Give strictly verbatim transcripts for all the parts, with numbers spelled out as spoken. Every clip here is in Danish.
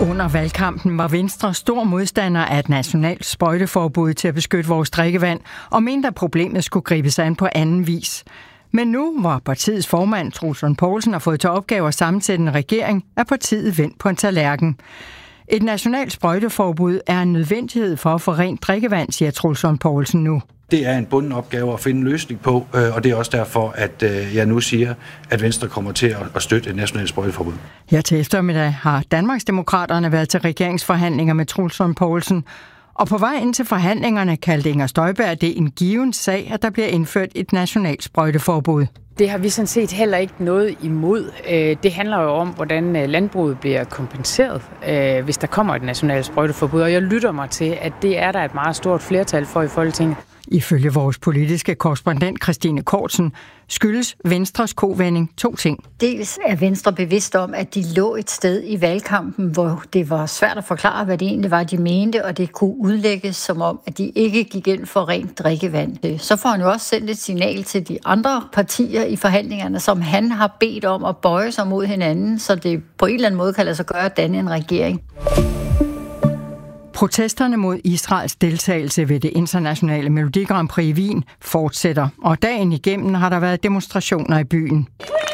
Under valgkampen var Venstre stor modstander af et nationalt sprøjteforbud til at beskytte vores drikkevand, og mente, at problemet skulle gribes an på anden vis. Men nu, hvor partiets formand, Troels Lund Poulsen, har fået til opgave at sammensætte en regering, er partiet vendt på en tallerken. Et nationalt sprøjteforbud er en nødvendighed for at få rent drikkevand, siger Troels Lund Poulsen nu. Det er en bunden opgave at finde en løsning på, og det er også derfor, at jeg nu siger, at Venstre kommer til at støtte et nationalt sprøjteforbud. Her til eftermiddag har Danmarksdemokraterne været til regeringsforhandlinger med Troels Lund Poulsen. Og på vej ind til forhandlingerne kaldte Inger Støjberg det en given sag, at der bliver indført et nationalt sprøjteforbud. Det har vi sådan set heller ikke noget imod. Det handler jo om, hvordan landbruget bliver kompenseret, hvis der kommer et nationalt sprøjteforbud. Og jeg lytter mig til, at det er der et meget stort flertal for i Folketinget. Ifølge vores politiske korrespondent Christine Kortsen skyldes Venstres kovending to ting. Dels er Venstre bevidst om, at de lå et sted i valgkampen, hvor det var svært at forklare, hvad det egentlig var, de mente, og det kunne udlægges som om, at de ikke gik ind for rent drikkevand. Så får han jo også sendt et signal til de andre partier i forhandlingerne, som han har bedt om at bøje sig mod hinanden, så det på en eller anden måde kan lade sig gøre at danne en regering. Protesterne mod Israels deltagelse ved det internationale Melodi Grand Prix i Wien fortsætter, og dagen igennem har der været demonstrationer i byen.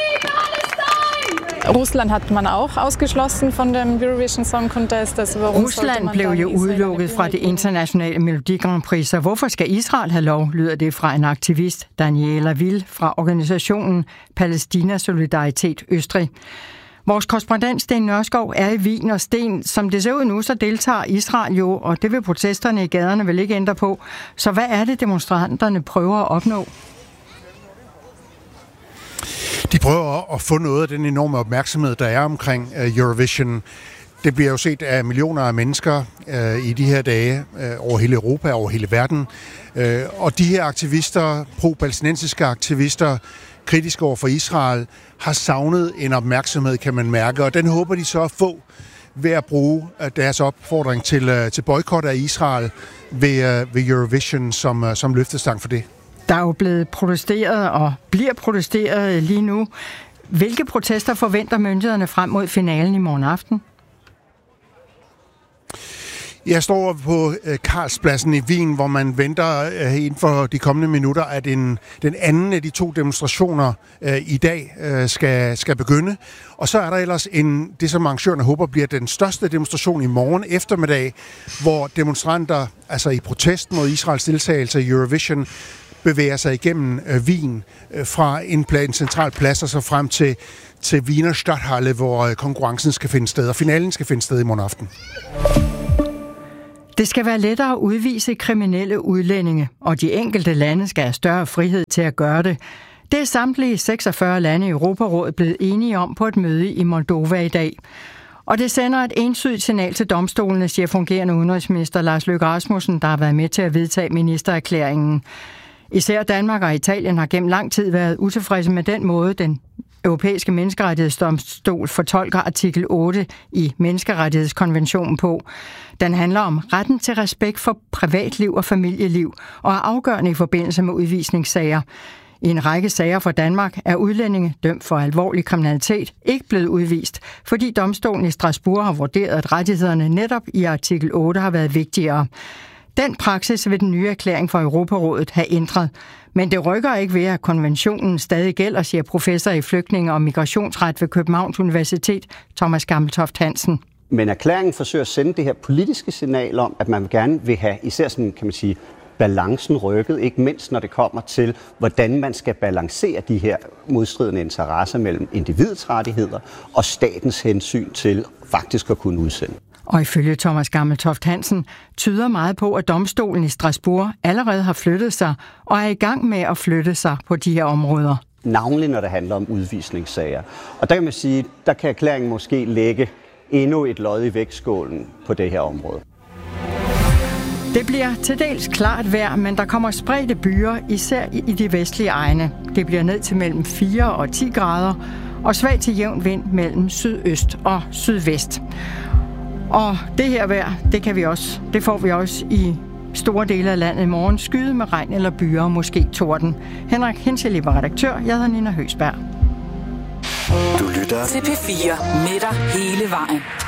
Rusland hat man auch ausgeschlossen von dem Eurovision Song Contest. Rusland blev jo udelukket fra det internationale Melodi Grand Prix, så hvorfor skal Israel have lov, lyder det fra en aktivist, Daniela Will, fra organisationen Palæstina Solidaritet Østrig. Vores korrespondent Sten Nørskov er i Wien, og Sten, som det ser ud nu, så deltager Israel jo, og det vil protesterne i gaderne vel ikke ændre på. Så hvad er det, demonstranterne prøver at opnå? De prøver at få noget af den enorme opmærksomhed, der er omkring Eurovision. Det bliver jo set af millioner af mennesker øh, i de her dage øh, over hele Europa, over hele verden. Øh, og de her aktivister, pro-palæstinensiske aktivister, kritiske over for Israel, har savnet en opmærksomhed, kan man mærke, og den håber de så at få ved at bruge deres opfordring til, til boykot af Israel ved, ved Eurovision som, som løftestang for det. Der er jo blevet protesteret og bliver protesteret lige nu. Hvilke protester forventer myndighederne frem mod finalen i morgen aften? Jeg står på Karlspladsen i Wien, hvor man venter inden for de kommende minutter, at en, den anden af de to demonstrationer uh, i dag uh, skal, skal begynde. Og så er der ellers en, det, som arrangørerne håber bliver den største demonstration i morgen eftermiddag, hvor demonstranter, altså i protest mod Israels deltagelse i Eurovision, bevæger sig igennem uh, Wien uh, fra en, en central plads og så frem til, til Wiener Stadthalle, hvor uh, konkurrencen skal finde sted, og finalen skal finde sted i morgen aften. Det skal være lettere at udvise kriminelle udlændinge, og de enkelte lande skal have større frihed til at gøre det. Det er samtlige seksogfyrre lande i Europarådet blevet enige om på et møde i Moldova i dag. Og det sender et entydigt signal til domstolene, siger fungerende udenrigsminister Lars Løkke Rasmussen, der har været med til at vedtage ministererklæringen. Især Danmark og Italien har gennem lang tid været utilfredse med den måde, den Europæiske Menneskerettighedsdomstol fortolker artikel otte i Menneskerettighedskonventionen på. Den handler om retten til respekt for privatliv og familieliv og er afgørende i forbindelse med udvisningssager. I en række sager for Danmark er udlændinge dømt for alvorlig kriminalitet ikke blevet udvist, fordi domstolen i Strasbourg har vurderet, at rettighederne netop i artikel otte har været vigtigere. Den praksis vil den nye erklæring fra Europarådet have ændret. Men det rykker ikke ved, at konventionen stadig gælder, siger professor i flygtninge- og migrationsret ved Københavns Universitet, Thomas Gammeltoft Hansen. Men erklæringen forsøger at sende det her politiske signal om, at man gerne vil have især sådan, kan man sige, balancen rykket, ikke mindst når det kommer til, hvordan man skal balancere de her modstridende interesser mellem individets rettigheder og statens hensyn til faktisk at kunne udsende. Og ifølge Thomas Gammeltoft Hansen tyder meget på, at domstolen i Strasbourg allerede har flyttet sig og er i gang med at flytte sig på de her områder. Navnlig når det handler om udvisningssager. Og der kan man sige, der kan erklæringen måske lægge endnu et lod i vægtskålen på det her område. Det bliver til dels klart vejr, men der kommer spredte byer, især i de vestlige egne. Det bliver ned til mellem fire og ti grader, og svag til jævn vind mellem sydøst og sydvest. Og det her vejr, det kan vi også, det får vi også i store dele af landet i morgen. Skyde med regn eller byer og måske torden. Henrik Henseli var redaktør. Jeg hedder Nina Høsberg. Du lytter til P fire med dig hele vejen.